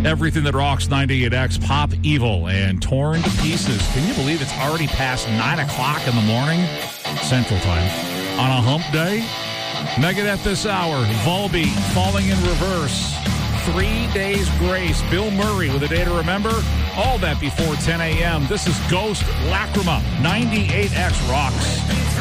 Everything that rocks 98X, Pop Evil and Torn to Pieces. Can you believe it's already past 9 o'clock in the morning, Central Time, on a hump day? Megadeth this hour, Volbeat, Falling in Reverse, 3 Days Grace, Bill Murray with A Day to Remember, all that before 10 a.m. This is Ghost Lacrima, 98X rocks.